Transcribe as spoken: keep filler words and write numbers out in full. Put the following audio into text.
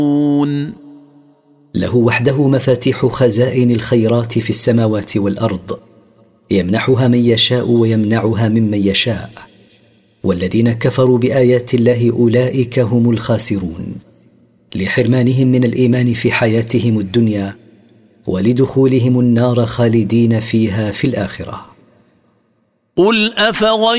له وحده مفاتيح خزائن الخيرات في السماوات والأرض، يمنحها من يشاء ويمنعها ممن يشاء، والذين كفروا بآيات الله أولئك هم الخاسرون، لحرمانهم من الإيمان في حياتهم الدنيا ولدخولهم النار خالدين فيها في الآخرة. قل أفغير